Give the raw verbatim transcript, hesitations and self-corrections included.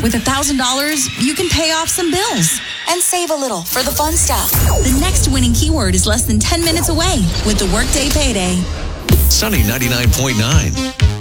With one thousand dollars, you can pay off some bills. And save a little for the fun stuff. The next winning keyword is less than ten minutes away with the Workday Payday. Sunny ninety-nine point nine.